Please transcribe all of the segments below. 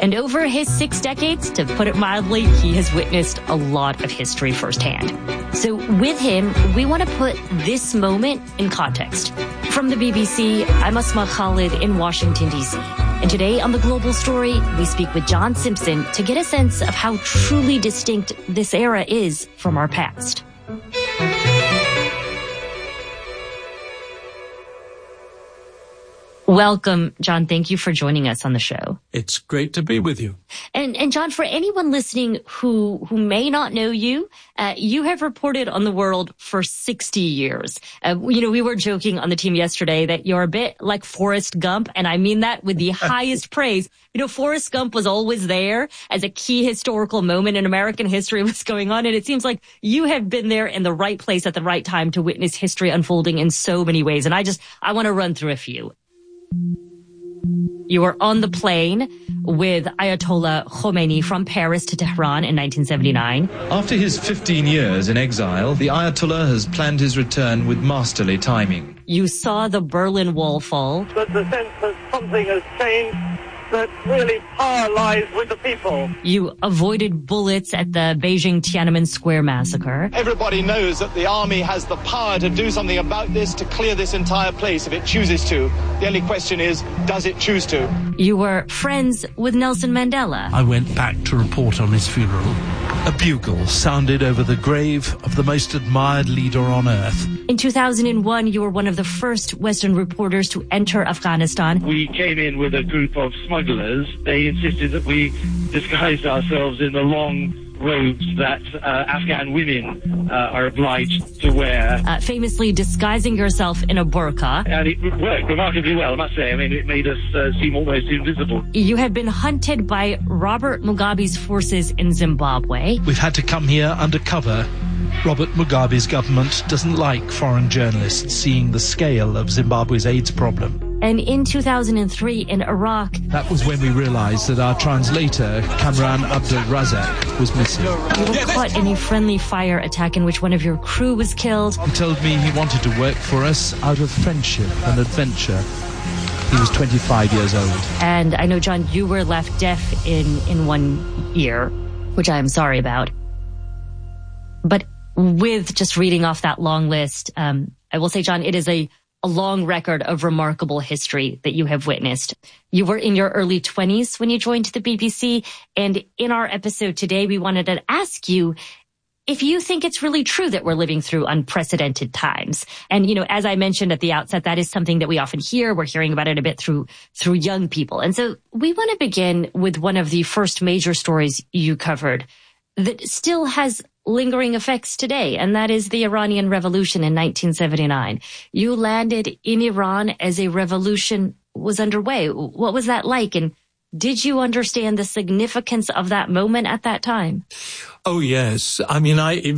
And over his 6 decades, to put it mildly, he has witnessed a lot of history firsthand. So with him, we want to put this moment in context. From the BBC, I'm Asma Khalid in Washington, D.C. And today on The Global Story, we speak with John Simpson to get a sense of how truly distinct this era is from our past. Welcome, John. Thank you for joining us on the show. It's great to be with you. And John, for anyone listening who may not know you, you have reported on the world for 60 years. We were joking on the team yesterday that you're a bit like Forrest Gump, and I mean that with the highest praise. Forrest Gump was always there as a key historical moment in American history was going on, and it seems like you have been there in the right place at the right time to witness history unfolding in so many ways. And I want to run through a few. You were on the plane with Ayatollah Khomeini from Paris to Tehran in 1979. After his 15 years in exile, the Ayatollah has planned his return with masterly timing. You saw the Berlin Wall fall. But the sense that something has changed, that really power lies with the people. You avoided bullets at the Beijing Tiananmen Square massacre. Everybody knows that the army has the power to do something about this, to clear this entire place if it chooses to. The only question is, does it choose to? You were friends with Nelson Mandela. I went back to report on his funeral. A bugle sounded over the grave of the most admired leader on earth. In 2001, you were one of the first Western reporters to enter Afghanistan. We came in with a group of smugglers. They insisted that we disguised ourselves in the long robes that Afghan women are obliged to wear. Famously disguising yourself in a burqa. And it worked remarkably well, I must say. I mean, it made us seem almost invisible. You had been hunted by Robert Mugabe's forces in Zimbabwe. We've had to come here undercover. Robert Mugabe's government doesn't like foreign journalists seeing the scale of Zimbabwe's AIDS problem. And in 2003 in Iraq... That was when we realized that our translator, Kamran Abdul Razak, was missing. You were caught in a friendly fire attack in which one of your crew was killed. He told me he wanted to work for us out of friendship and adventure. He was 25 years old. And I know, John, you were left deaf in 1 ear, which I am sorry about. But with just reading off that long list, I will say, John, it is a long record of remarkable history that you have witnessed. You were in your early 20s when you joined the BBC, and in our episode today, we wanted to ask you if you think it's really true that we're living through unprecedented times. And, as I mentioned at the outset, that is something that we often hear. We're hearing about it a bit through young people. And so we want to begin with one of the first major stories you covered that still has lingering effects today, and that is the Iranian Revolution in 1979. You landed in Iran as a revolution was underway. What was that like, and did you understand the significance of that moment at that time? Oh, yes. I mean, I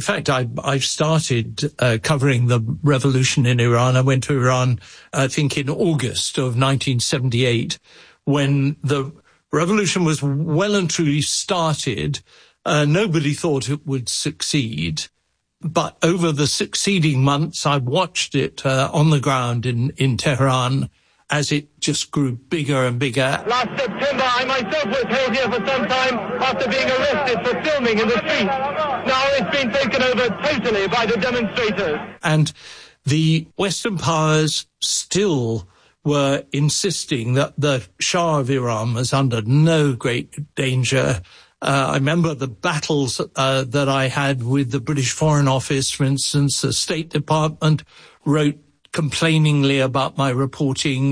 started covering the revolution in Iran. I went to Iran, I think, in August of 1978, when the revolution was well and truly started. Nobody thought it would succeed, but over the succeeding months, I watched it on the ground in Tehran as it just grew bigger and bigger. Last September, I myself was held here for some time after being arrested for filming in the street. Now it's been taken over totally by the demonstrators. And the Western powers still were insisting that the Shah of Iran was under no great danger. I remember the battles that I had with the British Foreign Office, for instance. The State Department wrote complainingly about my reporting.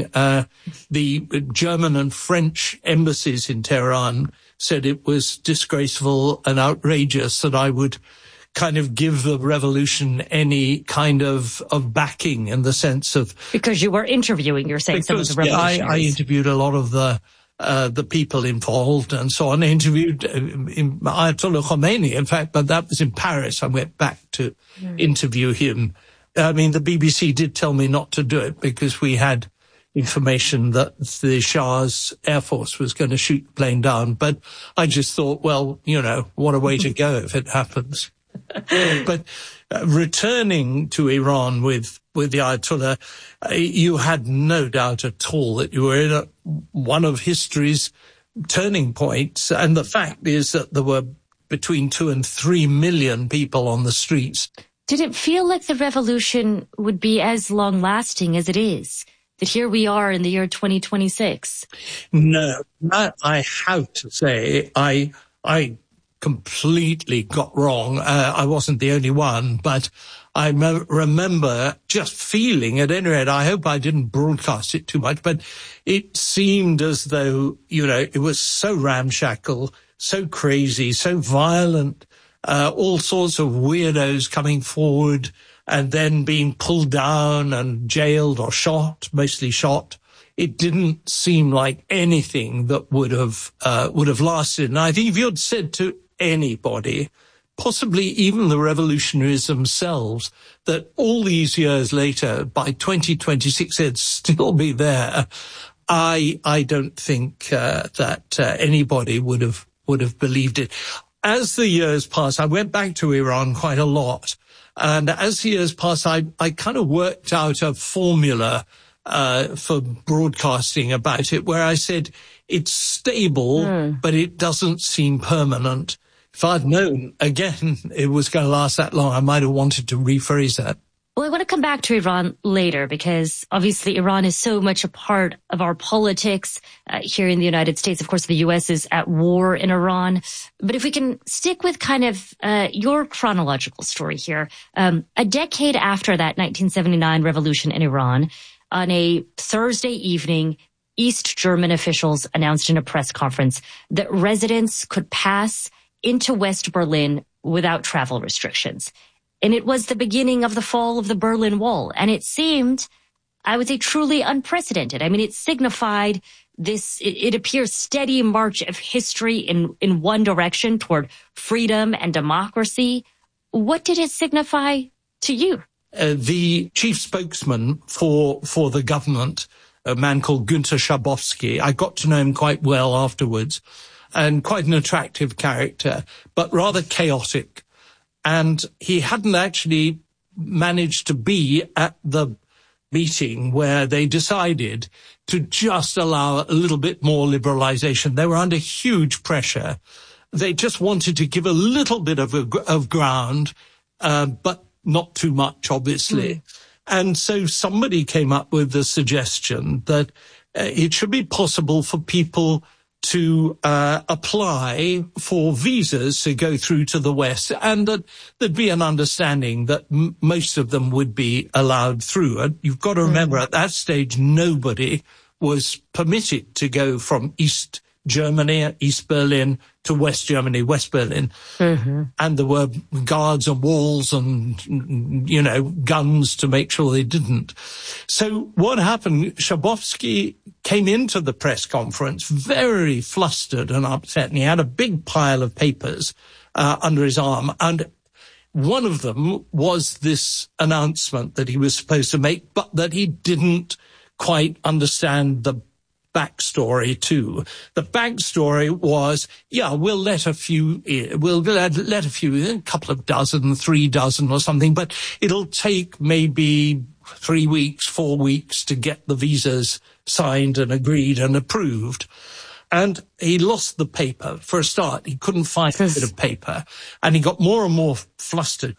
The German and French embassies in Tehran said it was disgraceful and outrageous that I would kind of give the revolution any kind of backing in the sense of... Because you were interviewing, you're saying, some of the revolutionaries. I interviewed a lot of the people involved and so on. I interviewed Ayatollah Khomeini, in fact, but that was in Paris. I went back to interview him. I mean, the BBC did tell me not to do it because we had information that the Shah's Air Force was going to shoot the plane down. But I just thought, well, what a way to go if it happens. But returning to Iran with the Ayatollah, you had no doubt at all that you were in one of history's turning points. And the fact is that there were between 2 and 3 million people on the streets. Did it feel like the revolution would be as long-lasting as it is? That here we are in the year 2026? No, that I have to say, I completely got wrong. I wasn't the only one, but I remember just feeling, at any rate, I hope I didn't broadcast it too much, but it seemed as though, it was so ramshackle, so crazy, so violent, all sorts of weirdos coming forward and then being pulled down and jailed or shot, mostly shot. It didn't seem like anything that would have lasted. And I think if you'd said to anybody, possibly even the revolutionaries themselves, that all these years later, by 2026, they'd still be there, I don't think that anybody would have believed it. As the years passed, I went back to Iran quite a lot. And as the years passed, I kind of worked out a formula for broadcasting about it, where I said it's stable, but it doesn't seem permanent. If I'd known, again, it was going to last that long, I might have wanted to rephrase that. Well, I want to come back to Iran later because obviously Iran is so much a part of our politics here in the United States. Of course, the U.S. is at war in Iran. But if we can stick with kind of your chronological story here, a decade after that 1979 revolution in Iran, on a Thursday evening, East German officials announced in a press conference that residents could pass into West Berlin without travel restrictions. And it was the beginning of the fall of the Berlin Wall. And it seemed, I would say, truly unprecedented. I mean, it signified this, it appears, steady march of history in one direction toward freedom and democracy. What did it signify to you? The chief spokesman for the government, a man called Günter Schabowski, I got to know him quite well afterwards, and quite an attractive character, but rather chaotic. And he hadn't actually managed to be at the meeting where they decided to just allow a little bit more liberalization. They were under huge pressure. They just wanted to give a little bit of ground, but not too much, obviously. And so somebody came up with the suggestion that it should be possible for people to apply for visas to go through to the West, and that there'd be an understanding that most of them would be allowed through. And you've got to remember, at that stage, nobody was permitted to go from East Germany, East Berlin, to West Germany, West Berlin. And there were guards and walls and, guns to make sure they didn't. So what happened, Schabowski came into the press conference very flustered and upset, and he had a big pile of papers under his arm. And one of them was this announcement that he was supposed to make, but that he didn't quite understand the backstory too. The backstory was, we'll let a few in, a couple of dozen, 3 dozen or something, but it'll take maybe 3 weeks, 4 weeks to get the visas signed and agreed and approved. And he lost the paper for a start. He couldn't find a bit of paper, and he got more and more flustered.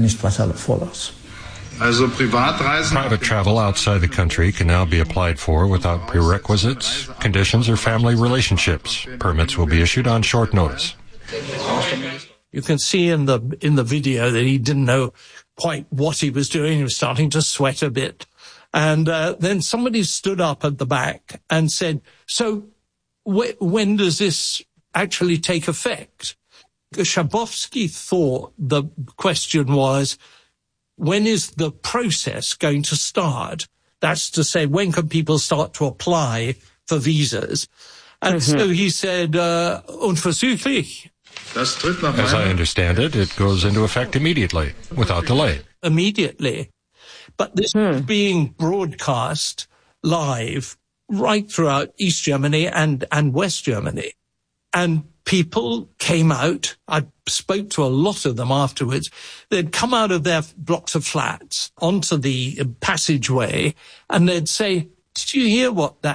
Private travel outside the country can now be applied for without prerequisites, conditions, or family relationships. Permits will be issued on short notice. You can see in the video that he didn't know quite what he was doing. He was starting to sweat a bit. And then somebody stood up at the back and said, so when does this actually take effect? Schabowski thought the question was, when is the process going to start? That's to say, when can people start to apply for visas? And so he said, unverzüglich. As I understand it, it goes into effect immediately, without delay. Immediately. But this was being broadcast live right throughout East Germany and West Germany. And people came out. I spoke to a lot of them afterwards. They'd come out of their blocks of flats onto the passageway, and they'd say, did you hear what that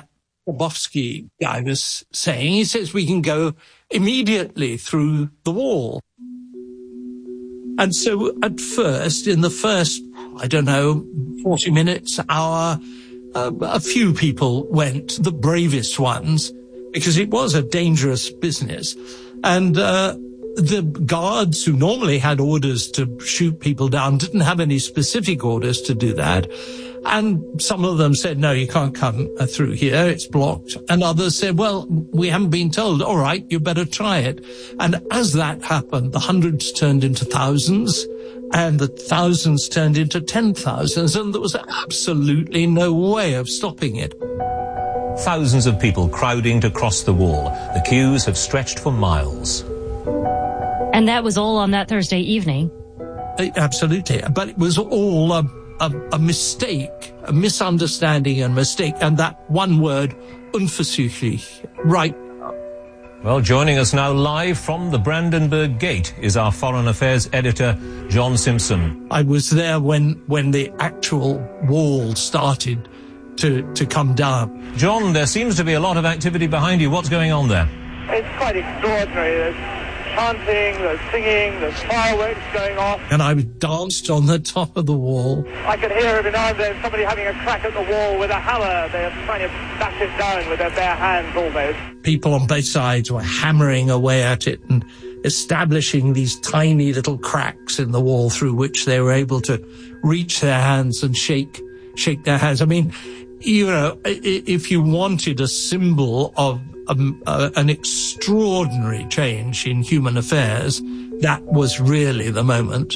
Grabowski guy was saying. He says we can go immediately through the wall. And so at first, in the first, 40 minutes, hour, a few people went, the bravest ones, because it was a dangerous business. And the guards who normally had orders to shoot people down didn't have any specific orders to do that. And some of them said, no, you can't come through here, it's blocked. And others said, well, we haven't been told. All right, you better try it. And as that happened, the hundreds turned into thousands, and the thousands turned into 10,000s, and there was absolutely no way of stopping it. Thousands of people crowding to cross the wall. The queues have stretched for miles. And that was all on that Thursday evening. Absolutely. But it was all a mistake, a misunderstanding and mistake. And that one word, unversuchlich, right. Well, joining us now live from the Brandenburg Gate is our Foreign Affairs editor, John Simpson. I was there when the actual wall started to come down. John, there seems to be a lot of activity behind you. What's going on there? It's quite extraordinary. There's chanting, there's singing, there's fireworks going off. And I danced on the top of the wall. I could hear every now and then somebody having a crack at the wall with a hammer. They're trying to bash it down with their bare hands almost. People on both sides were hammering away at it and establishing these tiny little cracks in the wall through which they were able to reach their hands and shake their hands. I mean, if you wanted a symbol of an extraordinary change in human affairs, that was really the moment.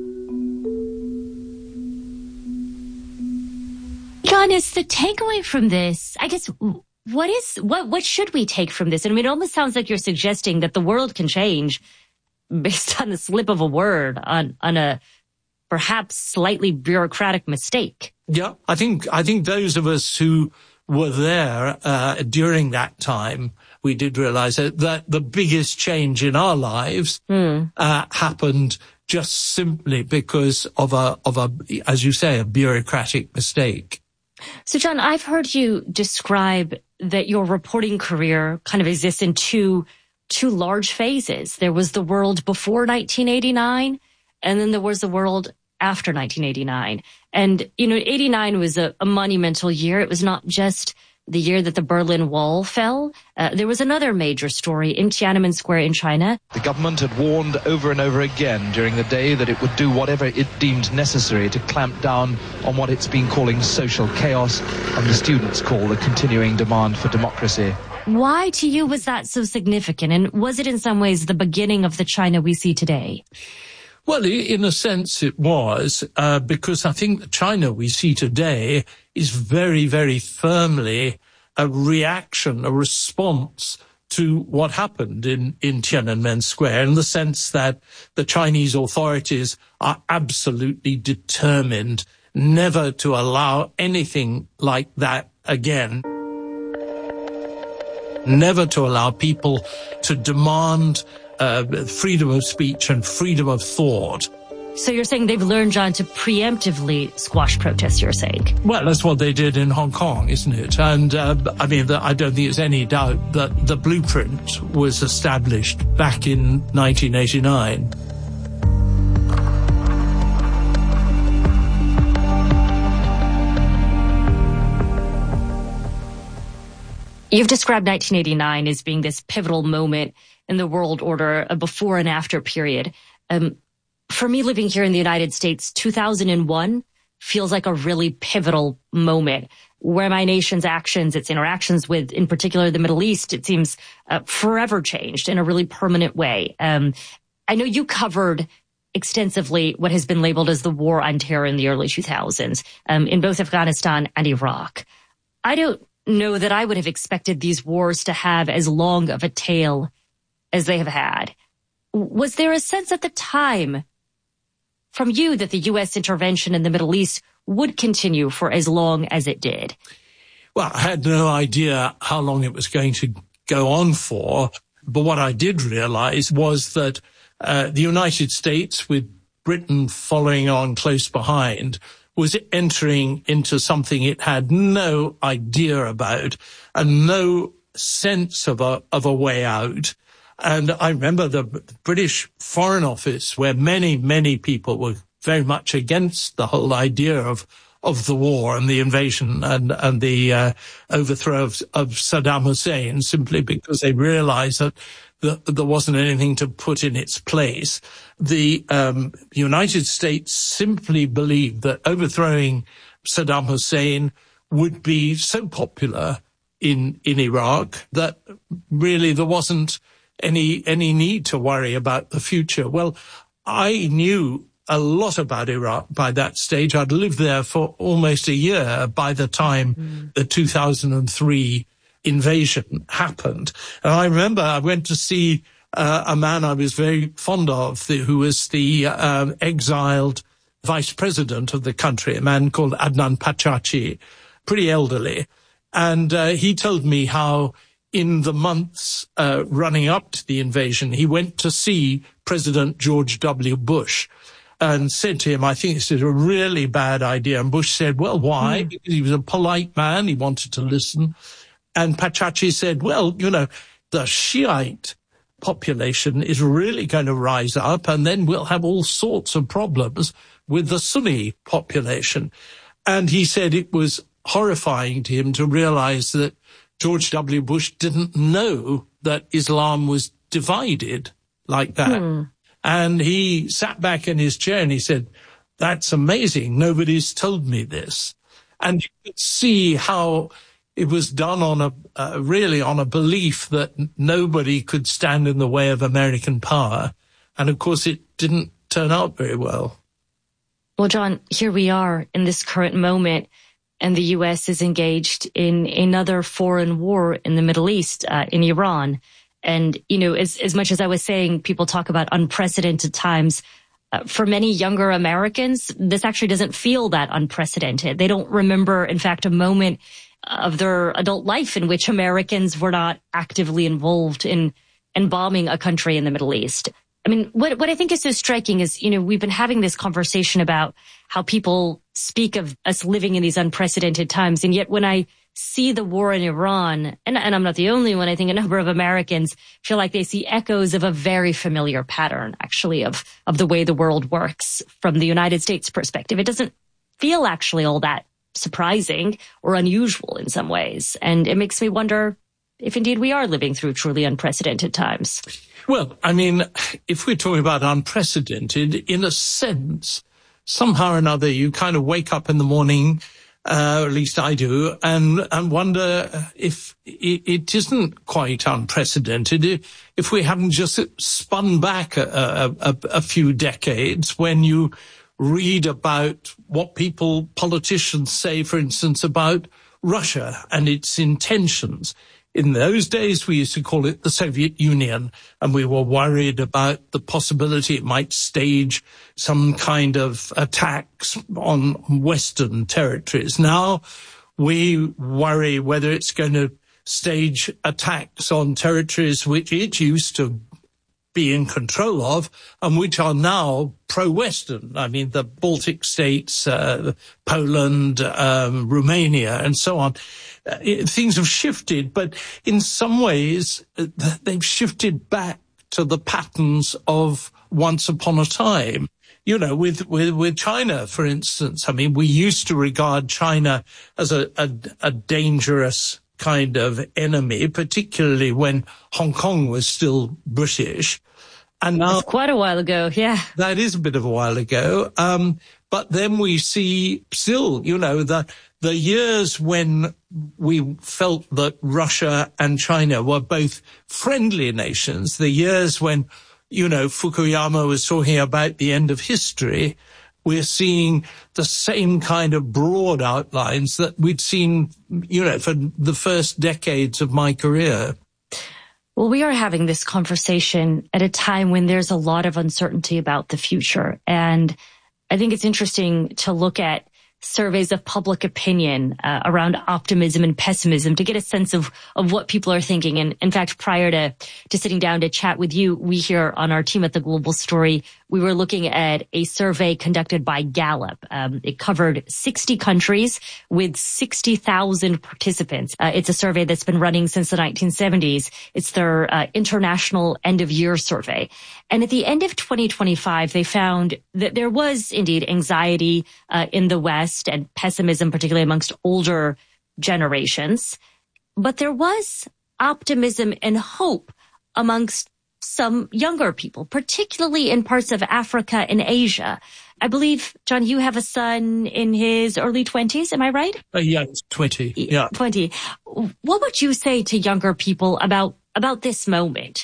John, is the takeaway from this, I guess, what should we take from this? I mean, it almost sounds like you're suggesting that the world can change based on the slip of a word, on a perhaps slightly bureaucratic mistake. Yeah, I think those of us who were there during that time, we did realize that the biggest change in our lives happened just simply because of a, as you say, a bureaucratic mistake. So, John, I've heard you describe that your reporting career kind of exists in two large phases. There was the world before 1989, and then there was the world after 1989. And, 89 was a monumental year. It was not just the year that the Berlin Wall fell. There was another major story in Tiananmen Square in China. The government had warned over and over again during the day that it would do whatever it deemed necessary to clamp down on what it's been calling social chaos, and the students call the continuing demand for democracy. Why to you was that so significant? And was it in some ways the beginning of the China we see today? Well, in a sense it was, because I think the China we see today is very, very firmly a reaction, a response to what happened in Tiananmen Square, in the sense that the Chinese authorities are absolutely determined never to allow anything like that again. Never to allow people to demand freedom of speech and freedom of thought. So you're saying they've learned, John, to preemptively squash protests, you're saying? Well, that's what they did in Hong Kong, isn't it? And, I don't think there's any doubt that the blueprint was established back in 1989. You've described 1989 as being this pivotal moment in the world order, a before and after period. For me, living here in the United States, 2001 feels like a really pivotal moment where my nation's actions, its interactions with, in particular, the Middle East, it seems forever changed in a really permanent way. I know you covered extensively what has been labeled as the war on terror in the early 2000s, in both Afghanistan and Iraq. I don't know that I would have expected these wars to have as long of a tail as they have had. Was there a sense at the time from you that the U.S. intervention in the Middle East would continue for as long as it did? Well, I had no idea how long it was going to go on for, but what I did realize was that the United States, with Britain following on close behind, was entering into something it had no idea about and no sense of a way out. And I remember the British Foreign Office, where many, many people were very much against the whole idea of the war and the invasion and the overthrow of Saddam Hussein, simply because they realized that there wasn't anything to put in its place. The United States simply believed that overthrowing Saddam Hussein would be so popular in Iraq that really there wasn't any need to worry about the future. Well, I knew a lot about Iraq by that stage. I'd lived there for almost a year by the time the 2003 invasion happened. And I remember I went to see a man I was very fond of, who was the exiled vice president of the country, a man called Adnan Pachachi, pretty elderly. And he told me how in the months running up to the invasion, he went to see President George W. Bush and said to him, I think this is a really bad idea. And Bush said, well, why? Because he was a polite man. He wanted to listen. And Pachachi said, well, you know, the Shiite population is really going to rise up, and then we'll have all sorts of problems with the Sunni population. And he said it was horrifying to him to realize that George W. Bush didn't know that Islam was divided like that. And he sat back in his chair and he said, that's amazing. Nobody's told me this. And you could see how it was done on really on a belief that nobody could stand in the way of American power. And of course, it didn't turn out very well. Well, John, here we are in this current moment, and the U.S. is engaged in another foreign war in the Middle East, in Iran. And, you know, as much as I was saying, people talk about unprecedented times. For many younger Americans, this actually doesn't feel that unprecedented. They don't remember, in fact, a moment of their adult life in which Americans were not actively involved in bombing a country in the Middle East. I mean, what I think is so striking is, you know, we've been having this conversation about how people speak of us living in these unprecedented times. And yet when I see the war in Iran, and I'm not the only one, I think a number of Americans feel like they see echoes of a very familiar pattern, actually, of the way the world works from the United States perspective. It doesn't feel actually all that surprising or unusual in some ways. And it makes me wonder if indeed we are living through truly unprecedented times. Well, I mean, if we're talking about unprecedented, in a sense, somehow or another, you kind of wake up in the morning, or at least I do, and wonder if it isn't quite unprecedented, if we haven't just spun back a few decades when you read about what politicians say, for instance, about Russia and its intentions. In those days, we used to call it the Soviet Union, and we were worried about the possibility it might stage some kind of attacks on Western territories. Now we worry whether it's going to stage attacks on territories which it used to be in control of and which are now pro-Western. I mean, the Baltic states, Poland, Romania, and so on. Things have shifted, but in some ways they've shifted back to the patterns of once upon a time. You know, with China, for instance, I mean, we used to regard China as a dangerous kind of enemy, particularly when Hong Kong was still British. And now that's quite a while ago, yeah. That is a bit of a while ago. But then we see still, you know, the years when we felt that Russia and China were both friendly nations, the years when, you know, Fukuyama was talking about the end of history, we're seeing the same kind of broad outlines that we'd seen, you know, for the first decades of my career. Well, we are having this conversation at a time when there's a lot of uncertainty about the future. And I think it's interesting to look at surveys of public opinion around optimism and pessimism to get a sense of what people are thinking. And in fact, prior to sitting down to chat with you, we here on our team at The Global Story, we were looking at a survey conducted by Gallup. It covered 60 countries with 60,000 participants. It's a survey that's been running since the 1970s. It's their international end-of-year survey. And at the end of 2025, they found that there was indeed anxiety in the West and pessimism, particularly amongst older generations. But there was optimism and hope amongst some younger people, particularly in parts of Africa and Asia. I believe, John, you have a son in his early 20s, am I right? Yeah, it's 20. Yeah. 20. What would you say to younger people about this moment?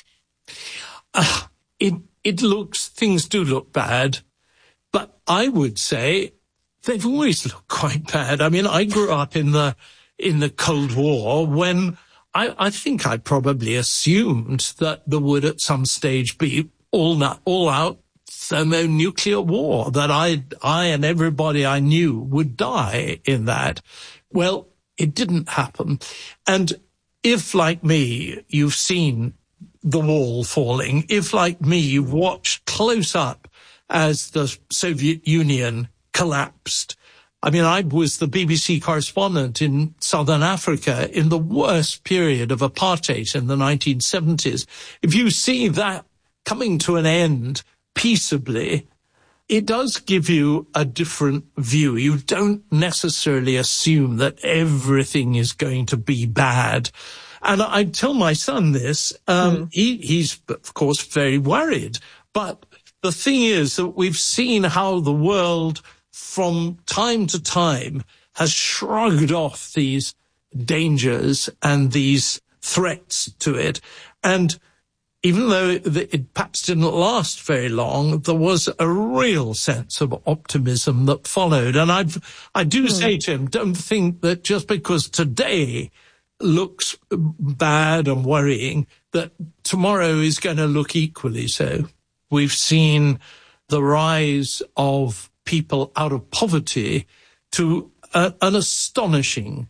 Things do look bad, but I would say they've always looked quite bad. I mean, I grew up in the Cold War when I think I probably assumed that there would at some stage be all-out thermonuclear war, that I and everybody I knew would die in that. Well, it didn't happen. And if, like me, you've seen the wall falling, if, like me, you've watched close up as the Soviet Union collapsed, I mean, I was the BBC correspondent in Southern Africa in the worst period of apartheid in the 1970s. If you see that coming to an end peaceably, it does give you a different view. You don't necessarily assume that everything is going to be bad. And I tell my son this. He's, of course, very worried. But the thing is that we've seen how the world from time to time has shrugged off these dangers and these threats to it. And even though it perhaps didn't last very long, there was a real sense of optimism that followed. And I do say to him, don't think that just because today looks bad and worrying, that tomorrow is going to look equally so. We've seen the rise of people out of poverty to an astonishing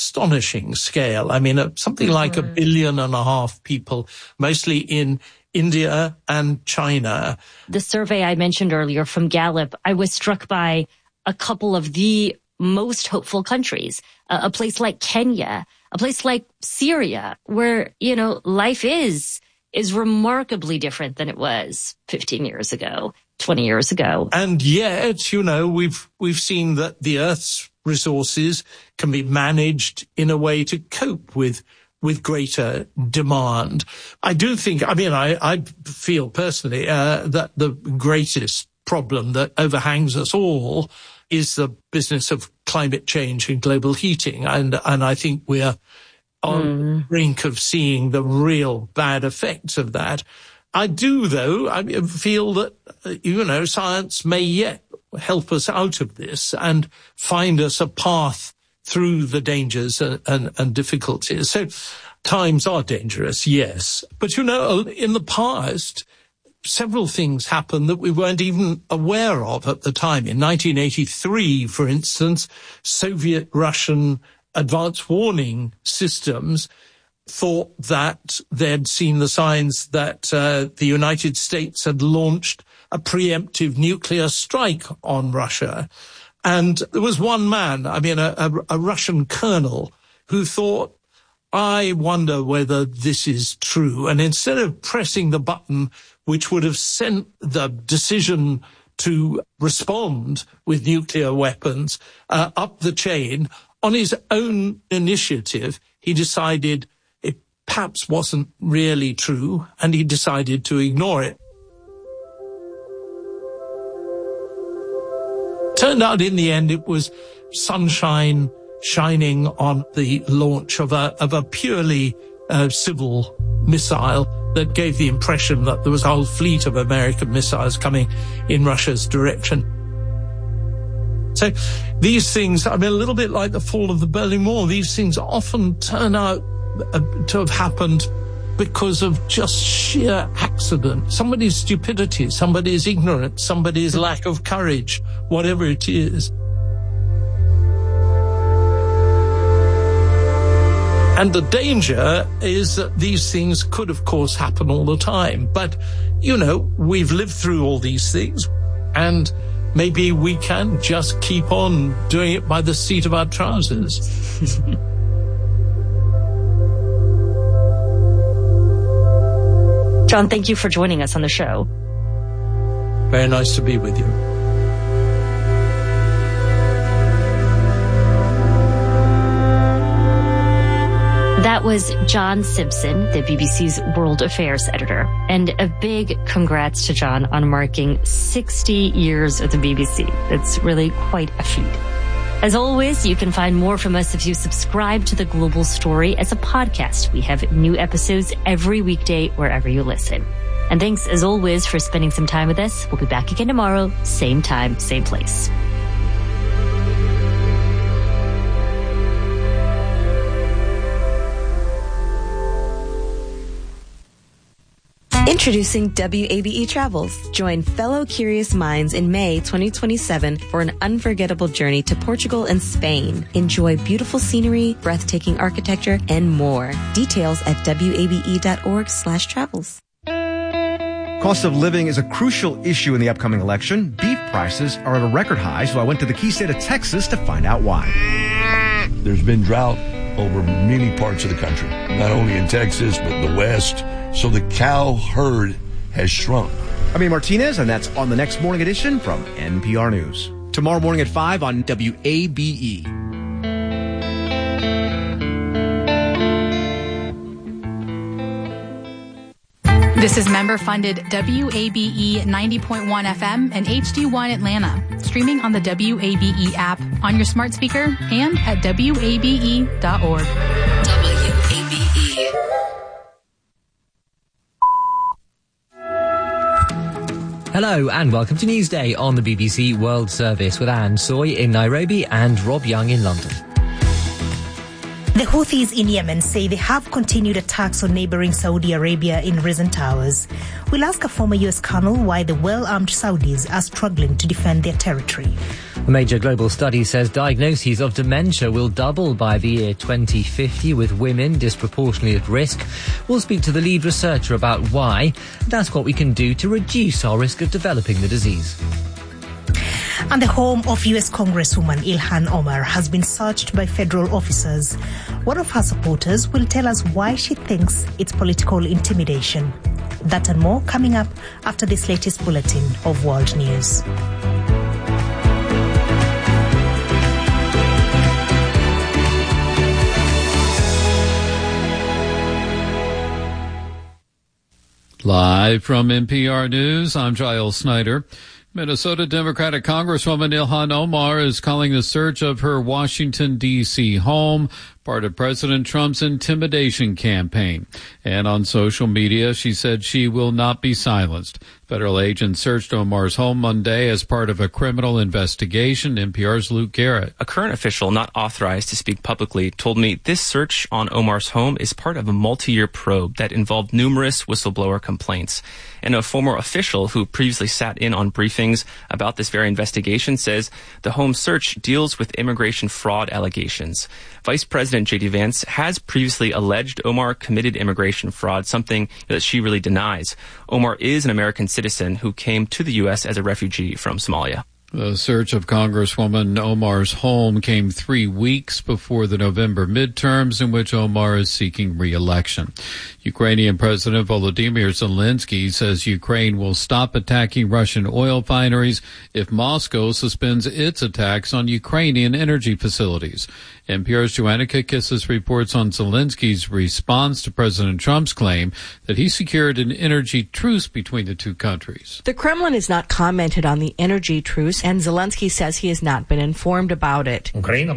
scale. I mean, something like 1.5 billion people, mostly in India and China. The survey I mentioned earlier from Gallup, I was struck by a couple of the most hopeful countries, a place like Kenya, a place like Syria, where, life is remarkably different than it was 15 years ago, 20 years ago. And yet, we've seen that the Earth's resources can be managed in a way to cope with greater demand. I do think, I feel personally that the greatest problem that overhangs us all is the business of climate change and global heating. And I think we're on the brink of seeing the real bad effects of that. I do, though, feel that, science may yet help us out of this and find us a path through the dangers and difficulties. So times are dangerous, yes. But, in the past, several things happened that we weren't even aware of at the time. In 1983, for instance, Soviet-Russian advanced warning systems thought that they'd seen the signs that the United States had launched a preemptive nuclear strike on Russia. And there was one man, a Russian colonel, who thought, I wonder whether this is true. And instead of pressing the button which would have sent the decision to respond with nuclear weapons up the chain, on his own initiative, he decided it perhaps wasn't really true, and he decided to ignore it. Turned out in the end it was sunshine shining on the launch of a purely civil missile that gave the impression that there was a whole fleet of American missiles coming in Russia's direction. So these things, a little bit like the fall of the Berlin Wall, these things often turn out to have happened because of just sheer accident. Somebody's stupidity, somebody's ignorance, somebody's lack of courage, whatever it is. And the danger is that these things could, of course, happen all the time. But, we've lived through all these things, and maybe we can just keep on doing it by the seat of our trousers. John, thank you for joining us on the show. Very nice to be with you. That was John Simpson, the BBC's World Affairs editor. And a big congrats to John on marking 60 years at the BBC. It's really quite a feat. As always, you can find more from us if you subscribe to The Global Story as a podcast. We have new episodes every weekday wherever you listen. And thanks, as always, for spending some time with us. We'll be back again tomorrow, same time, same place. Introducing WABE Travels. Join fellow curious minds in May 2027 for an unforgettable journey to Portugal and Spain. Enjoy beautiful scenery, breathtaking architecture, and more. Details at wabe.org/travels. Cost of living is a crucial issue in the upcoming election. Beef prices are at a record high, so I went to the key state of Texas to find out why. There's been drought over many parts of the country, not only in Texas, but the West. So the cow herd has shrunk. I'm Ian Martinez, and that's on the next morning edition from NPR News. Tomorrow morning at 5 on WABE. This is member-funded WABE 90.1 FM and HD1 Atlanta. Streaming on the WABE app, on your smart speaker, and at WABE.org. WABE. Hello and welcome to Newsday on the BBC World Service with Anne Soy in Nairobi and Rob Young in London. The Houthis in Yemen say they have continued attacks on neighboring Saudi Arabia in recent hours. We'll ask a former U.S. colonel why the well-armed Saudis are struggling to defend their territory. A major global study says diagnoses of dementia will double by the year 2050, with women disproportionately at risk. We'll speak to the lead researcher about why and ask what we can do to reduce our risk of developing the disease. And the home of U.S. Congresswoman Ilhan Omar has been searched by federal officers. One of her supporters will tell us why she thinks it's political intimidation. That and more coming up after this latest bulletin of world news. Live from NPR News, I'm Giles Snyder. Minnesota Democratic Congresswoman Ilhan Omar is calling the search of her Washington, D.C. home part of President Trump's intimidation campaign. And on social media, she said she will not be silenced. Federal agents searched Omar's home Monday as part of a criminal investigation. NPR's Luke Garrett. A current official not authorized to speak publicly told me this search on Omar's home is part of a multi-year probe that involved numerous whistleblower complaints. And a former official who previously sat in on briefings about this very investigation says the home search deals with immigration fraud allegations. Vice President J.D. Vance has previously alleged Omar committed immigration fraud, something that she really denies. Omar is an American citizen who came to the U.S. as a refugee from Somalia. The search of Congresswoman Omar's home came 3 weeks before the November midterms, in which Omar is seeking re-election. Ukrainian President Volodymyr Zelensky says Ukraine will stop attacking Russian oil refineries if Moscow suspends its attacks on Ukrainian energy facilities. NPR's Joanna Kakissis reports on Zelensky's response to President Trump's claim that he secured an energy truce between the two countries. The Kremlin has not commented on the energy truce, and Zelensky says he has not been informed about it.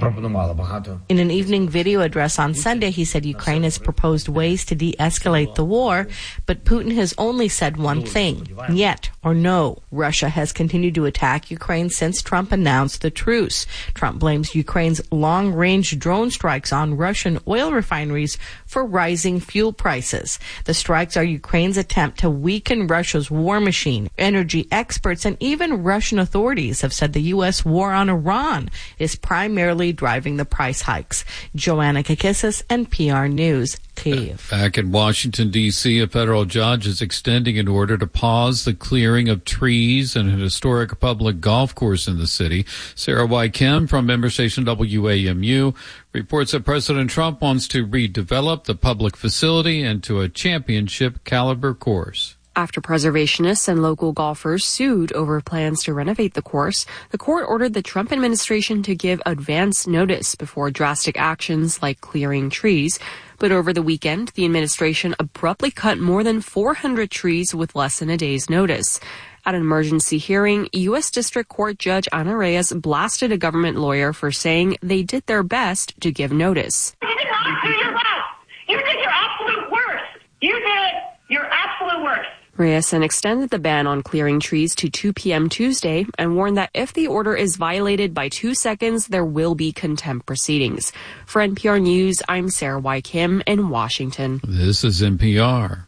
In an evening video address on Sunday, he said Ukraine has proposed ways to de-escalate the war, but Putin has only said one thing, yet or no. Russia has continued to attack Ukraine since Trump announced the truce. Trump blames Ukraine's long-range drone strikes on Russian oil refineries for rising fuel prices. The strikes are Ukraine's attempt to weaken Russia's war machine. Energy experts and even Russian authorities authorities have said the U.S. war on Iran is primarily driving the price hikes. Joanna Kakissis, NPR News, Kyiv. Back in Washington, D.C., a federal judge is extending an order to pause the clearing of trees in an historic public golf course in the city. Sarah Y. Kim from member station WAMU reports that President Trump wants to redevelop the public facility into a championship caliber course. After preservationists and local golfers sued over plans to renovate the course, the court ordered the Trump administration to give advance notice before drastic actions like clearing trees. But over the weekend, the administration abruptly cut more than 400 trees with less than a day's notice. At an emergency hearing, U.S. District Court Judge Ana Reyes blasted a government lawyer for saying they did their best to give notice. You did not do your best. You did your absolute worst. You did your absolute worst. Reyes extended the ban on clearing trees to 2 p.m. Tuesday and warned that if the order is violated by 2 seconds, there will be contempt proceedings. For NPR News, I'm Sarah Y. Kim in Washington. This is NPR.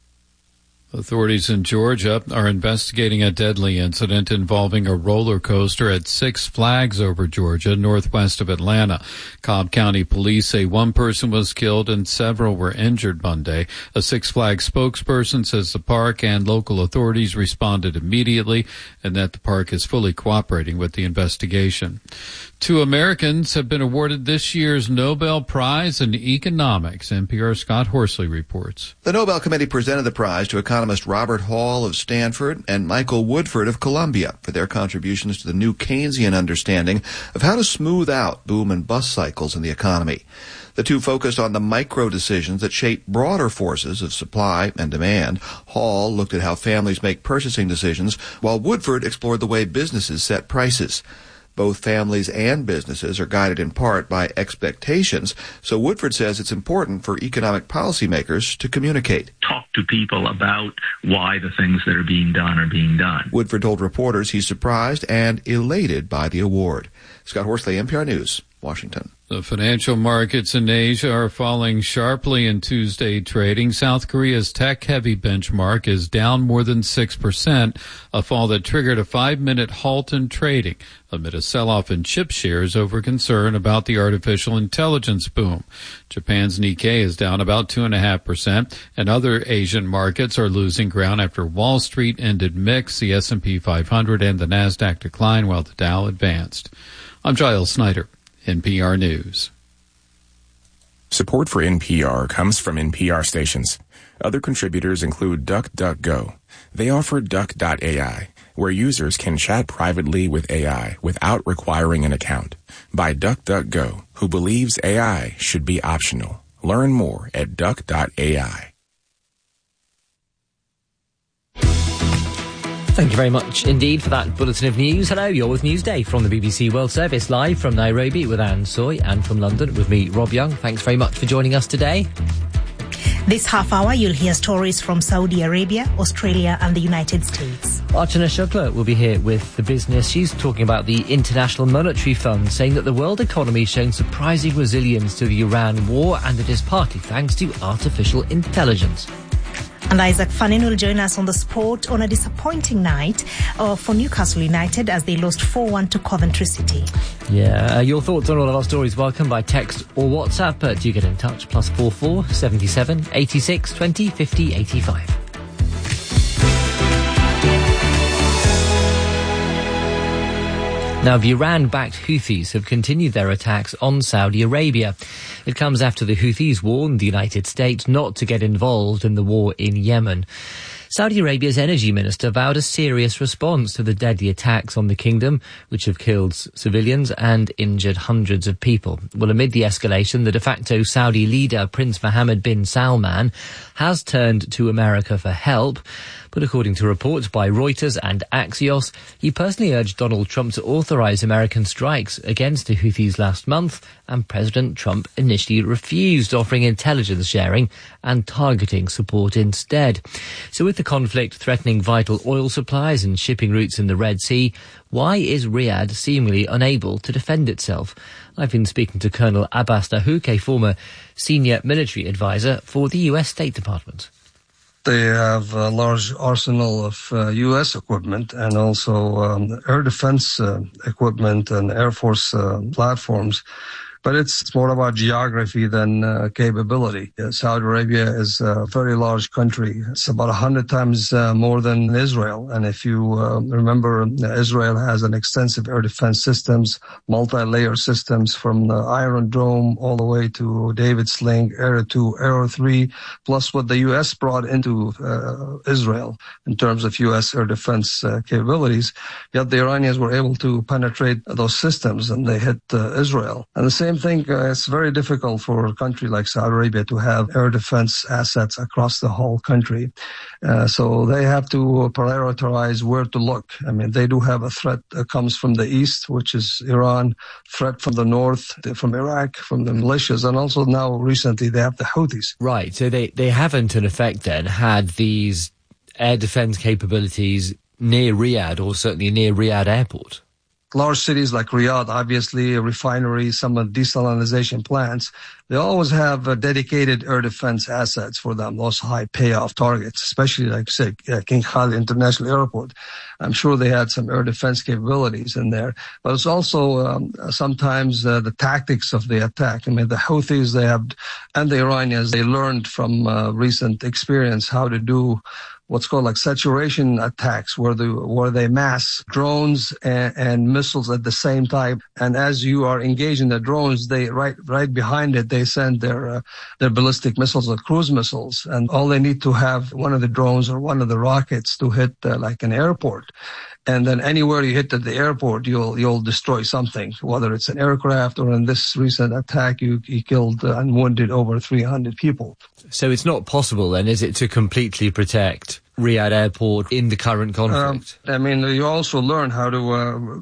Authorities in Georgia are investigating a deadly incident involving a roller coaster at Six Flags over Georgia, northwest of Atlanta. Cobb County police say one person was killed and several were injured Monday. A Six Flags spokesperson says the park and local authorities responded immediately and that the park is fully cooperating with the investigation. 2 Americans have been awarded this year's Nobel Prize in Economics. NPR's Scott Horsley reports. The Nobel Committee presented the prize to economist Robert Hall of Stanford and Michael Woodford of Columbia for their contributions to the new Keynesian understanding of how to smooth out boom and bust cycles in the economy. The two focused on the micro decisions that shape broader forces of supply and demand. Hall looked at how families make purchasing decisions, while Woodford explored the way businesses set prices. Both families and businesses are guided in part by expectations, so Woodford says it's important for economic policymakers to communicate. Talk to people about why the things that are being done are being done. Woodford told reporters he's surprised and elated by the award. Scott Horsley, NPR News, Washington. The financial markets in Asia are falling sharply in Tuesday trading. South Korea's tech-heavy benchmark is down more than 6%, a fall that triggered a 5-minute halt in trading amid a sell-off in chip shares over concern about the artificial intelligence boom. Japan's Nikkei is down about 2.5%, and other Asian markets are losing ground after Wall Street ended mixed. The S&P 500 and the Nasdaq declined while the Dow advanced. I'm Giles Snyder, NPR News. Support for NPR comes from NPR stations. Other contributors include DuckDuckGo. They offer Duck.ai, where users can chat privately with AI without requiring an account. By DuckDuckGo, who believes AI should be optional. Learn more at Duck.ai. Thank you very much indeed for that bulletin of news. Hello, you're with Newsday from the BBC World Service, live from Nairobi with Anne Soy, and from London with me, Rob Young. Thanks very much for joining us today. This half hour, you'll hear stories from Saudi Arabia, Australia and the United States. Archana Shukla will be here with The Business. She's talking about the International Monetary Fund, saying that the world economy is showing surprising resilience to the Iran war, and it is partly thanks to artificial intelligence. And Isaac Fannin will join us on the sport on a disappointing night for Newcastle United as they lost 4-1 to Coventry City. Yeah, your thoughts on all of our stories welcome by text or WhatsApp. Do get in touch, +44 77 86 20 50 85. Now, the Iran-backed Houthis have continued their attacks on Saudi Arabia. It comes after the Houthis warned the United States not to get involved in the war in Yemen. Saudi Arabia's energy minister vowed a serious response to the deadly attacks on the kingdom, which have killed civilians and injured hundreds of people. Well, amid the escalation, the de facto Saudi leader, Prince Mohammed bin Salman, has turned to America for help. But according to reports by Reuters and Axios, he personally urged Donald Trump to authorize American strikes against the Houthis last month, and President Trump initially refused, offering intelligence sharing and targeting support instead. So with the conflict threatening vital oil supplies and shipping routes in the Red Sea, why is Riyadh seemingly unable to defend itself? I've been speaking to Colonel Abbas Dahouk, a former senior military advisor for the US State Department. They have a large arsenal of U.S. equipment and also air defense equipment and Air Force platforms. But it's more about geography than capability. Saudi Arabia is a very large country. It's about 100 times more than Israel. And if you remember, Israel has an extensive air defense systems, multi-layer systems from the Iron Dome all the way to David Sling, Arrow 2, Arrow 3, plus what the U.S. brought into Israel in terms of U.S. air defense capabilities. Yet the Iranians were able to penetrate those systems and they hit Israel. And the same thing, it's very difficult for a country like Saudi Arabia to have air defense assets across the whole country. So they have to prioritize where to look. I mean, they do have a threat that comes from the east, which is Iran, threat from the north, from Iraq, from the militias, and also now recently they have the Houthis. Right, so they haven't in effect then had these air defense capabilities near Riyadh, or certainly near Riyadh airport. Large cities like Riyadh, obviously, refineries, some of desalinization plants, they always have dedicated air defense assets for them, those high payoff targets, especially, like, say, King Khalid International Airport. I'm sure they had some air defense capabilities in there. But it's also sometimes the tactics of the attack. I mean, the Houthis, and the Iranians, they learned from recent experience how to do what's called like saturation attacks, where they mass drones and missiles at the same time. And as you are engaging the drones, they right behind it, they send their ballistic missiles or cruise missiles. And all they need to have one of the drones or one of the rockets to hit like an airport. And then anywhere you hit at the airport, you'll destroy something, whether it's an aircraft or in this recent attack, you killed and wounded over 300 people. So it's not possible then, is it, to completely protect Riyadh Airport in the current conflict? I mean, you also learn how to,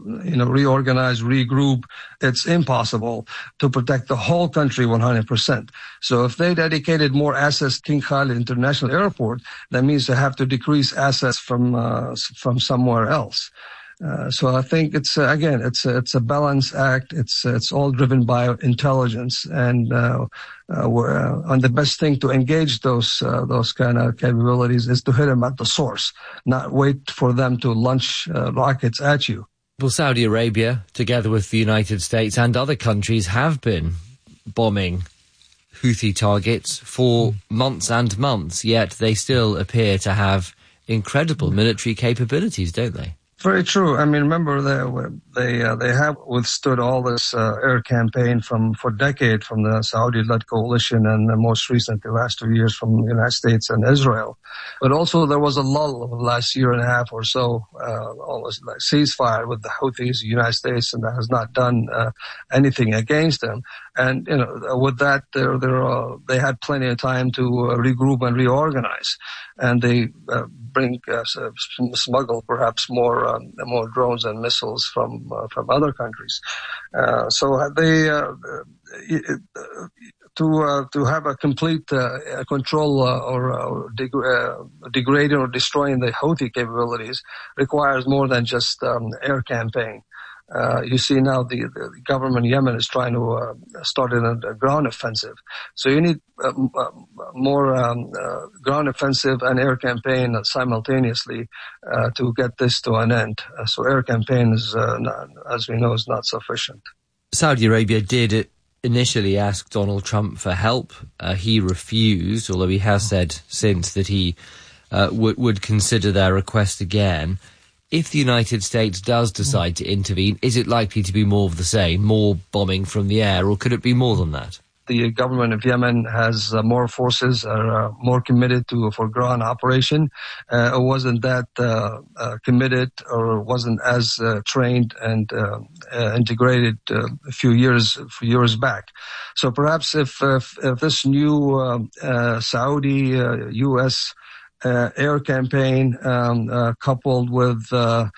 reorganize, regroup. It's impossible to protect the whole country 100%. So if they dedicated more assets to King Khalid International Airport, that means they have to decrease assets from somewhere else. So I think it's a balance act. It's all driven by intelligence, and the best thing to engage those kind of capabilities is to hit them at the source, not wait for them to launch rockets at you. Well, Saudi Arabia, together with the United States and other countries, have been bombing Houthi targets for months and months, yet they still appear to have incredible military capabilities, don't they? Very true. I mean, remember they have withstood all this air campaign for decades from the Saudi-led coalition, and most recently, the last 2 years, from the United States and Israel. But also there was a lull of the last year and a half or so, almost like ceasefire with the Houthis, the United States, and that has not done anything against them. And with that, they had plenty of time to regroup and reorganize, and they smuggle perhaps more drones and missiles from other countries. So they to have a complete control or degrading or destroying the Houthi capabilities requires more than just air campaign. You see now the government in Yemen is trying to start a ground offensive. So you need more ground offensive and air campaign simultaneously to get this to an end. So air campaign is, as we know, is not sufficient. Saudi Arabia did initially ask Donald Trump for help. He refused, although he has said since that he would consider their request again. If the United States does decide to intervene, is it likely to be more of the same, more bombing from the air, or could it be more than that? The government of Yemen has more forces, are more committed for ground operation. It wasn't that committed, or wasn't as trained and integrated a few years back. So perhaps if this new Saudi U.S. Air campaign coupled with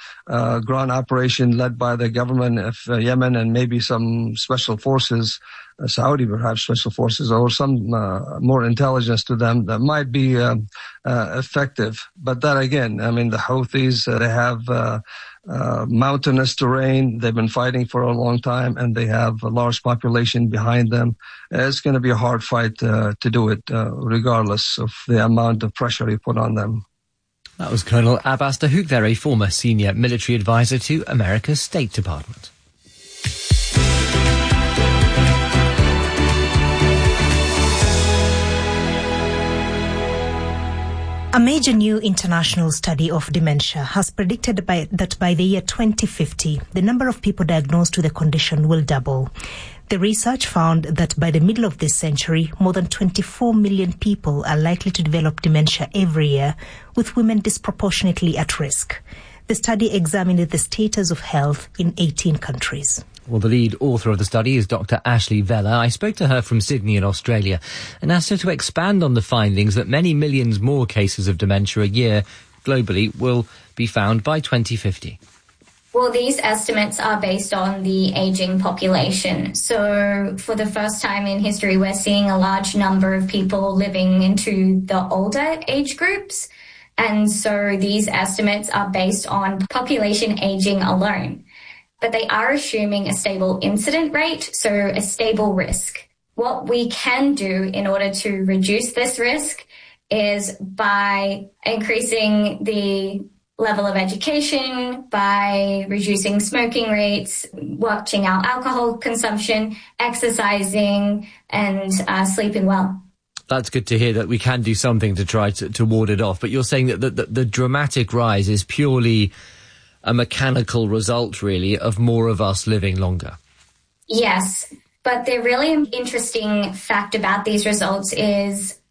ground operation led by the government of Yemen and maybe some special forces Saudi, perhaps special forces, or some more intelligence to them that might be effective. But that again, I mean, the Houthis, they have mountainous terrain. They've been fighting for a long time, and they have a large population behind them. It's going to be a hard fight to do it, regardless of the amount of pressure you put on them. That was Colonel Abbas Dahouk there, a former senior military advisor to America's State Department. A major new international study of dementia has predicted that by the year 2050, the number of people diagnosed with the condition will double. The research found that by the middle of this century, more than 24 million people are likely to develop dementia every year, with women disproportionately at risk. The study examined the status of health in 18 countries. Well, the lead author of the study is Dr. Ashley Vella. I spoke to her from Sydney in Australia and asked her to expand on the findings that many millions more cases of dementia a year globally will be found by 2050. Well, these estimates are based on the aging population. So for the first time in history, we're seeing a large number of people living into the older age groups. And so these estimates are based on population aging alone. But they are assuming a stable incident rate, so a stable risk. What we can do in order to reduce this risk is by increasing the level of education, by reducing smoking rates, watching our alcohol consumption, exercising, and sleeping well. That's good to hear that we can do something to try to ward it off. But you're saying that the dramatic rise is purely a mechanical result, really, of more of us living longer. Yes, but the really interesting fact about these results is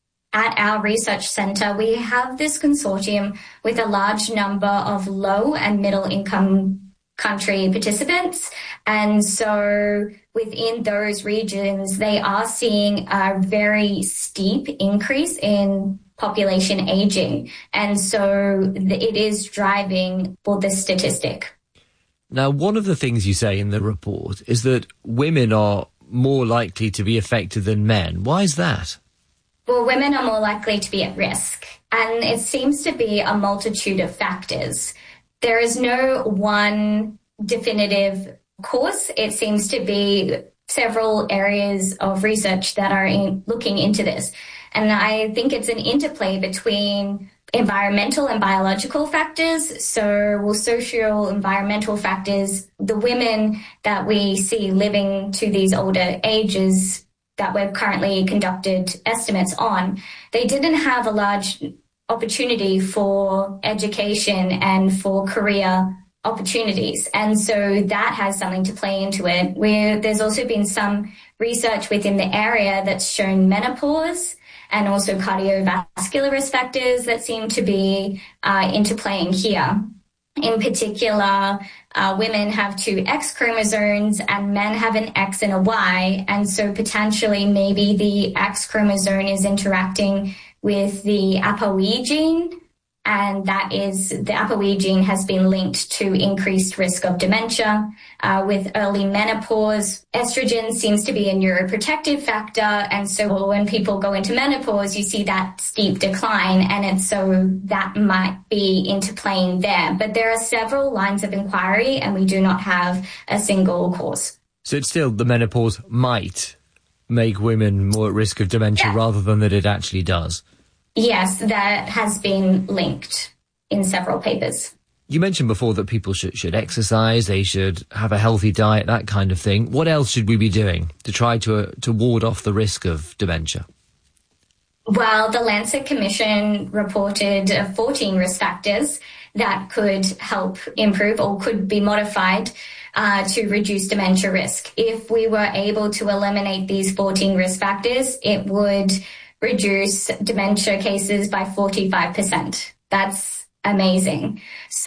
at our research centre, we have this consortium with a large number of low and middle income country participants. And so within those regions, they are seeing a very steep increase in population aging. And so it is driving for this statistic. Now, one of the things you say in the report is that women are more likely to be affected than men. Why is that? Well, women are more likely to be at risk, and it seems to be a multitude of factors. There is no one definitive cause. It seems to be several areas of research that are looking into this. And I think it's an interplay between environmental and biological factors. So, social environmental factors, the women that we see living to these older ages that we've currently conducted estimates on, they didn't have a large opportunity for education and for career opportunities. And so that has something to play into it. There's also been some research within the area that's shown menopause and also cardiovascular risk factors that seem to be interplaying here. In particular, women have 2 X chromosomes and men have an X and a Y. And so potentially maybe the X chromosome is interacting with the ApoE gene. And that is, the ApoE gene has been linked to increased risk of dementia. With early menopause, estrogen seems to be a neuroprotective factor. And so when people go into menopause, you see that steep decline. And so that might be interplaying there. But there are several lines of inquiry and we do not have a single cause. So it's still the menopause might make women more at risk of dementia rather than that it actually does. Yes, that has been linked in several papers. You mentioned before that people should exercise, they should have a healthy diet, that kind of thing. What else should we be doing to try to ward off the risk of dementia? Well, the Lancet Commission reported 14 risk factors that could help improve or could be modified to reduce dementia risk. If we were able to eliminate these 14 risk factors, it would reduce dementia cases by 45%. That's amazing.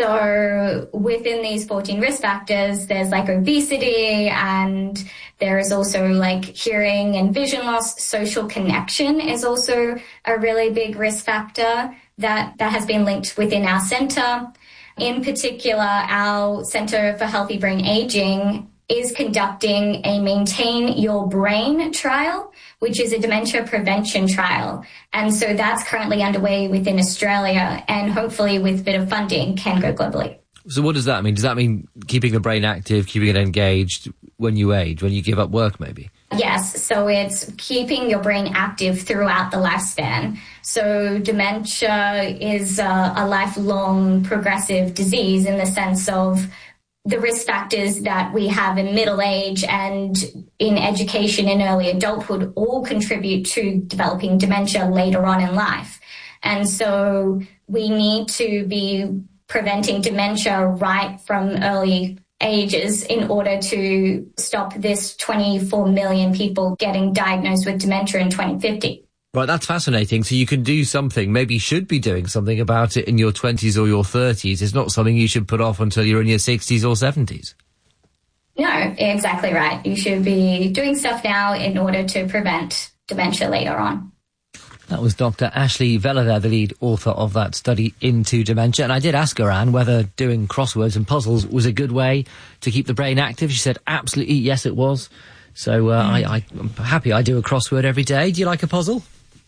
So within these 14 risk factors, there's like obesity and there is also like hearing and vision loss. Social connection is also a really big risk factor that has been linked within our centre. In particular, our Centre for Healthy Brain Aging is conducting a Maintain Your Brain trial, which is a dementia prevention trial. And so that's currently underway within Australia, and hopefully with a bit of funding can go globally. So what does that mean? Does that mean keeping the brain active, keeping it engaged when you age, when you give up work maybe? Yes, so it's keeping your brain active throughout the lifespan. So dementia is a lifelong progressive disease in the sense of the risk factors that we have in middle age and in education in early adulthood all contribute to developing dementia later on in life. And so we need to be preventing dementia right from early ages in order to stop this 24 million people getting diagnosed with dementia in 2050. Right, that's fascinating. So you can do something, maybe you should be doing something about it in your 20s or your 30s. It's not something you should put off until you're in your 60s or 70s. No, exactly right. You should be doing stuff now in order to prevent dementia later on. That was Dr. Ashley Vella there, the lead author of that study into dementia. And I did ask her, Anne, whether doing crosswords and puzzles was a good way to keep the brain active. She said absolutely yes, it was. So I'm happy I do a crossword every day. Do you like a puzzle?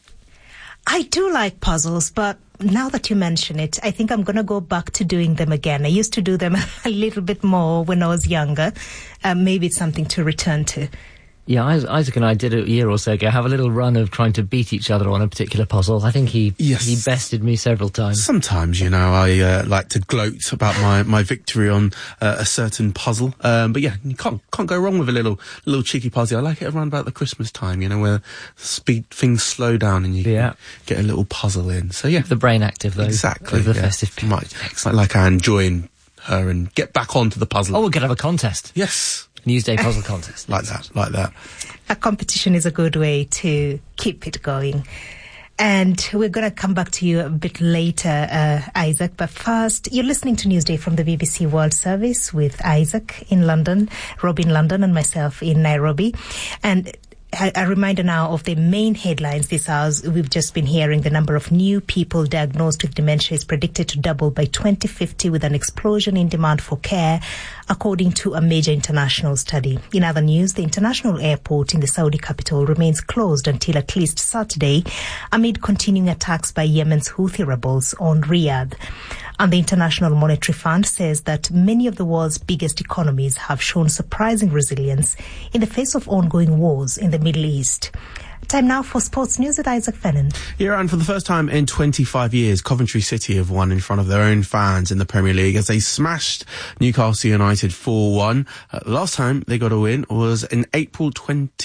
I do like puzzles, but now that you mention it, I think I'm going to go back to doing them again. I used to do them a little bit more when I was younger. Maybe it's something to return to. Yeah, Isaac and I did a year or so ago have a little run of trying to beat each other on a particular puzzle. I think he bested me several times. Sometimes, I like to gloat about my victory on a certain puzzle. But yeah, you can't go wrong with a little cheeky puzzle. I like it around about the Christmas time, where things slow down and you can get a little puzzle in. So yeah. The brain active though. Exactly. Over the festive period. Might like I join her and get back onto the puzzle. Oh, we're going to have a contest. Yes. Newsday puzzle contest. Like that. A competition is a good way to keep it going. And we're going to come back to you a bit later, Isaac. But first, you're listening to Newsday from the BBC World Service with Isaac in London, Rob in London, and myself in Nairobi. And a reminder now of the main headlines this hour. We've just been hearing the number of new people diagnosed with dementia is predicted to double by 2050 with an explosion in demand for care, according to a major international study. In other news, the international airport in the Saudi capital remains closed until at least Saturday amid continuing attacks by Yemen's Houthi rebels on Riyadh. And the International Monetary Fund says that many of the world's biggest economies have shown surprising resilience in the face of ongoing wars in the Middle East. Time now for sports news with Isaac Fennan. Yeah, and for the first time in 25 years, Coventry City have won in front of their own fans in the Premier League as they smashed Newcastle United 4-1. Last time they got a win was in April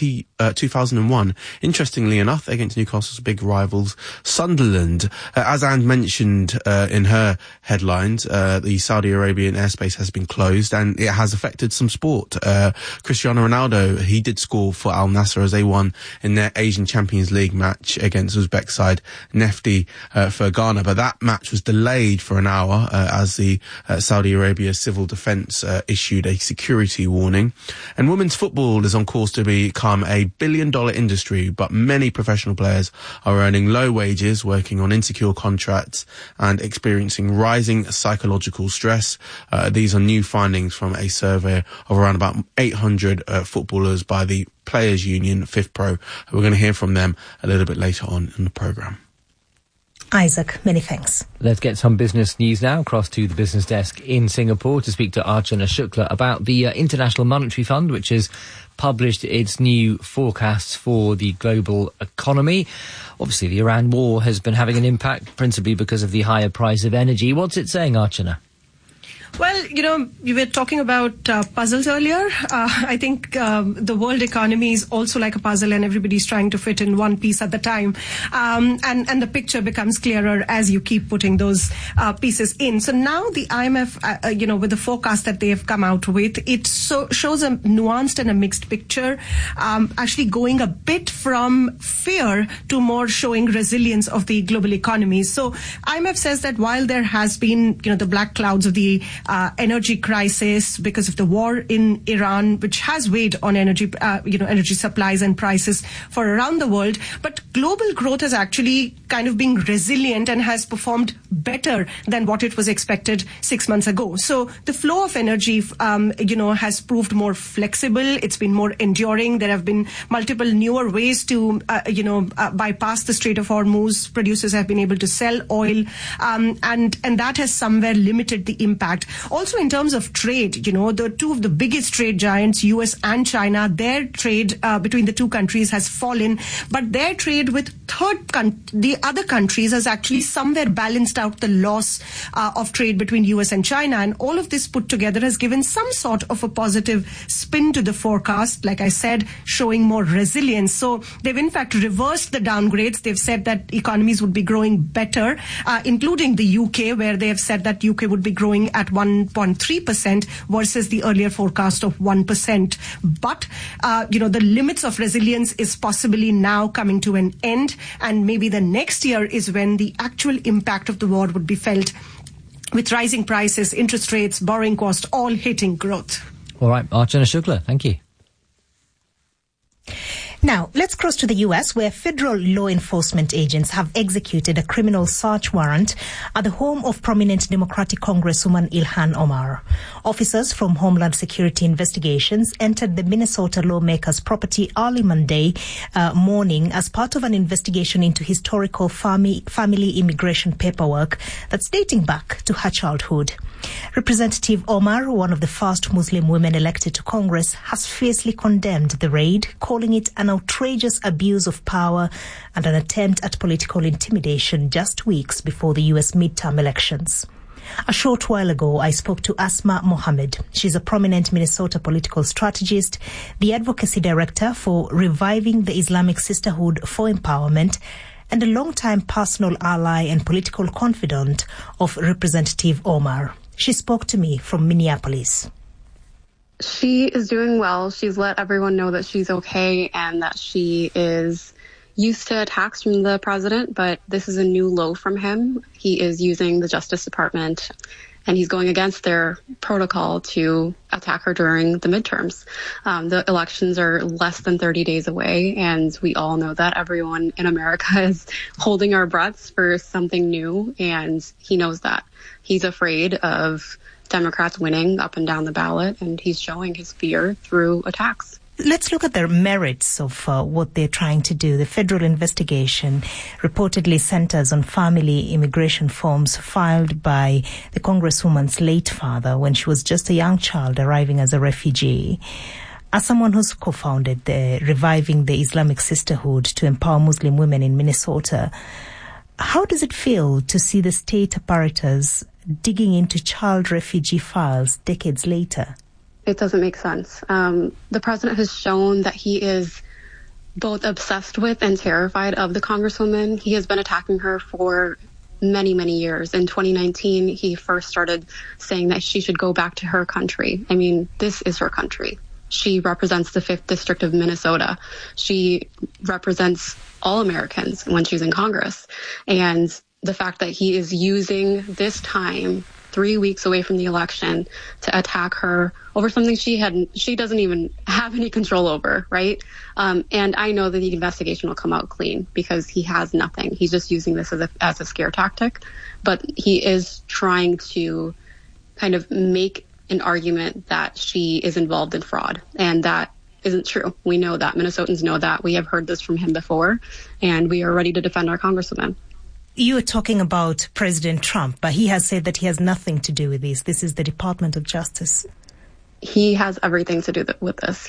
2001. Interestingly enough, against Newcastle's big rivals, Sunderland. As Anne mentioned in her headlines, the Saudi Arabian airspace has been closed and it has affected some sport. Cristiano Ronaldo, he did score for Al Nassr as they won in their Asian Champions League match against Uzbek side Nefti for Ghana, but that match was delayed for an hour as the Saudi Arabia Civil Defence issued a security warning. And women's football is on course to become a billion-dollar industry, but many professional players are earning low wages, working on insecure contracts and experiencing rising psychological stress. These are new findings from a survey of around about 800 footballers by the Players Union, FIFPro. We're going to hear from them a little bit later on in the programme. Isaac, many thanks. Let's get some business news now across to the business desk in Singapore to speak to Archana Shukla about the International Monetary Fund, which has published its new forecasts for the global economy. Obviously, the Iran war has been having an impact, principally because of the higher price of energy. What's it saying, Archana? Well, you were talking about puzzles earlier. I think the world economy is also like a puzzle and everybody's trying to fit in one piece at the time. And the picture becomes clearer as you keep putting those pieces in. So now the IMF, with the forecast that they have come out with, it shows a nuanced and a mixed picture, actually going a bit from fear to more showing resilience of the global economy. So IMF says that while there has been, the black clouds of the energy crisis because of the war in Iran, which has weighed on energy supplies and prices for around the world. But global growth has actually kind of been resilient and has performed better than what it was expected 6 months ago. So the flow of energy, has proved more flexible. It's been more enduring. There have been multiple newer ways to, bypass the Strait of Hormuz. Producers have been able to sell oil, and that has somewhere limited the impact. Also, in terms of trade, the two of the biggest trade giants, US and China, their trade between the two countries has fallen, but their trade with the other countries has actually somewhere balanced out the loss of trade between US and China. And all of this put together has given some sort of a positive spin to the forecast, like I said, showing more resilience. So they've in fact reversed the downgrades. They've said that economies would be growing better, including the UK, where they have said that UK would be growing at 1.3% versus the earlier forecast of 1%. But, the limits of resilience is possibly now coming to an end. And maybe the next year is when the actual impact of the war would be felt, with rising prices, interest rates, borrowing cost, all hitting growth. All right, Archana Shukla, thank you. Now, let's cross to the US, where federal law enforcement agents have executed a criminal search warrant at the home of prominent Democratic Congresswoman Ilhan Omar. Officers from Homeland Security Investigations entered the Minnesota lawmaker's property early Monday morning as part of an investigation into historical family immigration paperwork that's dating back to her childhood. Representative Omar, one of the first Muslim women elected to Congress, has fiercely condemned the raid, calling it an outrageous abuse of power and an attempt at political intimidation just weeks before the U.S. midterm elections. A short while ago, I spoke to Asma Mohammed. She's a prominent Minnesota political strategist, the advocacy director for Reviving the Islamic Sisterhood for Empowerment, and a longtime personal ally and political confidant of Representative Omar. She spoke to me from Minneapolis. She is doing well. She's let everyone know that she's okay and that she is used to attacks from the president, but this is a new low from him. He is using the Justice Department and he's going against their protocol to attack her during the midterms. The elections are less than 30 days away, and we all know that everyone in America is holding our breaths for something new, and he knows that. He's afraid of Democrats winning up and down the ballot, and he's showing his fear through attacks. Let's look at the merits of what they're trying to do. The federal investigation reportedly centers on family immigration forms filed by the Congresswoman's late father when she was just a young child arriving as a refugee. As someone who's co-founded the Reviving the Islamic Sisterhood to empower Muslim women in Minnesota, how does it feel to see the state apparatus digging into child refugee files decades later? It doesn't make sense. The president has shown that he is both obsessed with and terrified of the Congresswoman. He has been attacking her for many, many years. In 2019, he first started saying that she should go back to her country. I mean, this is her country. She represents the 5th District of Minnesota. She represents all Americans when she's in Congress. And the fact that he is using this time, 3 weeks away from the election, to attack her over something she doesn't even have any control over, right? And I know that the investigation will come out clean because he has nothing. He's just using this as a scare tactic. But he is trying to kind of make an argument that she is involved in fraud, and that isn't true. We know that. Minnesotans know that. We have heard this from him before, and we are ready to defend our Congresswoman. You were talking about President Trump, but he has said that he has nothing to do with this. This is the Department of Justice. He has everything to do with this.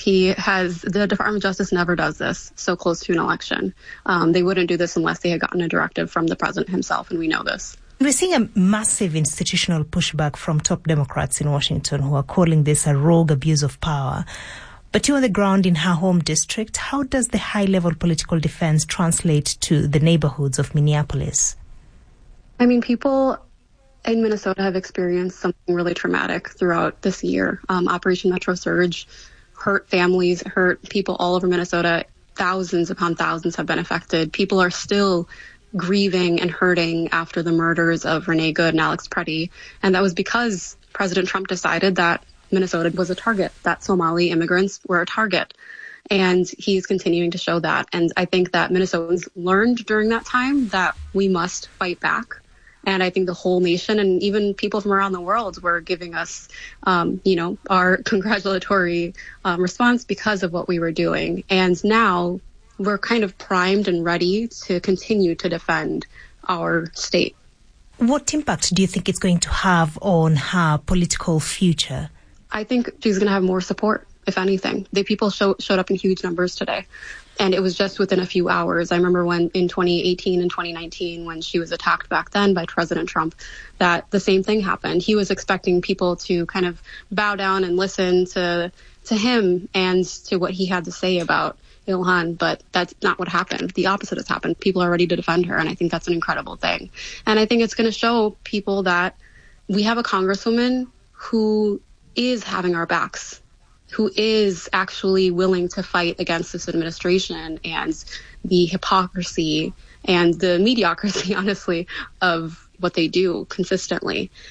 The Department of Justice never does this so close to an election. They wouldn't do this unless they had gotten a directive from the president himself, and we know this. We're seeing a massive institutional pushback from top Democrats in Washington who are calling this a rogue abuse of power. But you're on the ground in her home district. How does the high-level political defense translate to the neighborhoods of Minneapolis? I mean, people in Minnesota have experienced something really traumatic throughout this year. Operation Metro Surge hurt families, hurt people all over Minnesota. Thousands upon thousands have been affected. People are still grieving and hurting after the murders of Renee Good and Alex Preddy. And that was because President Trump decided that Minnesota was a target, that Somali immigrants were a target. And he's continuing to show that. And I think that Minnesotans learned during that time that we must fight back. And I think the whole nation and even people from around the world were giving us, our congratulatory response because of what we were doing. And now we're kind of primed and ready to continue to defend our state. What impact do you think it's going to have on her political future? I think she's going to have more support, if anything. The people showed up in huge numbers today. And it was just within a few hours. I remember when in 2018 and 2019, when she was attacked back then by President Trump, that the same thing happened. He was expecting people to kind of bow down and listen to him and to what he had to say about Ilhan, but that's not what happened. The opposite has happened. People are ready to defend her, and I think that's an incredible thing. And I think it's going to show people that we have a congresswoman who is having our backs, who is actually willing to fight against this administration and the hypocrisy and the mediocrity, honestly, of what they do consistently.